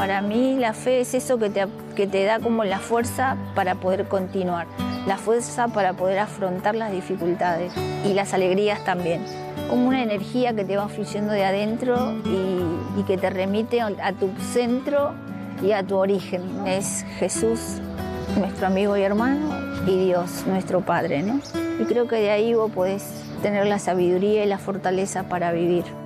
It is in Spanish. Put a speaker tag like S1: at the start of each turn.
S1: Para mí la fe es eso que te da como la fuerza para poder continuar, la fuerza para poder afrontar las dificultades y las alegrías también. Como una energía que te va fluyendo de adentro y que te remite a tu centro y a tu origen. Es Jesús, nuestro amigo y hermano, y Dios, nuestro Padre, ¿no? Y creo que de ahí vos podés tener la sabiduría y la fortaleza para vivir.